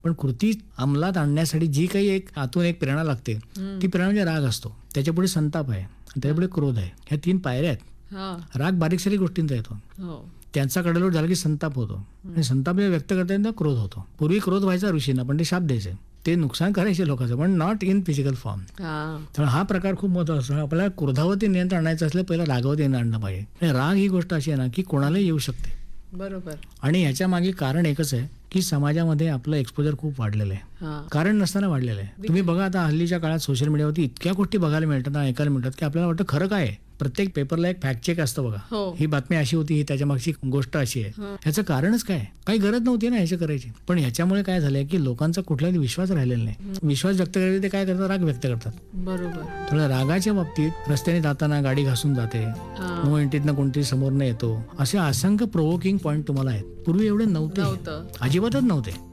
पण कृती अंमलात आणण्यासाठी जी काही एक आतून एक प्रेरणा लागते ती प्रेरणा म्हणजे राग असतो, त्याच्यापुढे संताप आहे, त्याच्यापुढे क्रोध आहे. ह्या 3 पायऱ्या आहेत. हा. राग बारीक सारीक गोष्टींचा येतो, हो. त्यांचा कडेलोट झाला की संताप होतो, आणि संताप जेव्हा व्यक्त करता येईल क्रोध होतो. पूर्वी क्रोध व्हायचा ऋषींना, पण ते शाप द्यायचे, ते नुकसान करायचे लोकांचं, पण नॉट इन फिजिकल फॉर्म. हा. तर हा प्रकार खूप महत्त्वाचा असतो. आपल्याला क्रोधावरती नियंत्रण आणायचं असलं पहिला रागावरती नियंत्रण आणलं पाहिजे. आणि राग ही गोष्ट अशी आहे ना की कोणालाही येऊ शकते, बरोबर. आणि ह्याच्या मागे कारण एकच आहे की समाजामध्ये आपलं एक्सपोजर खूप वाढलेलं आहे, हा. कारण नसताना वाढलेलं आहे. तुम्ही बघा आता हल्लीच्या काळात सोशल मीडियावरती इतक्या गोष्टी बघायला मिळतात, ऐकायला मिळतात की आपल्याला वाटतं खरं काय आहे. प्रत्येक पेपरला एक फॅक्ट चेक असतं बघा, हो. ही बातमी अशी होती, ही त्याच्या मागची गोष्ट अशी आहे. ह्याचं कारणच काय, काही गरज नव्हती ना ह्याची करायची. पण ह्याच्यामुळे काय झालंय की लोकांचा कुठलाही विश्वास राहिलेला नाही. विश्वास व्यक्त करायचे ते काय करतात, राग व्यक्त करतात. बरोबर. थोडं रागाच्या बाबतीत रस्त्याने जाताना गाडी घासून जाते, हा. नो एंट्रीतनं कोणतरी समोर न येतो, असे असंख्य प्रोवोकिंग पॉईंट तुम्हाला आहेत. पूर्वी एवढे नव्हते, नव्हतं. अजिबातच नव्हते.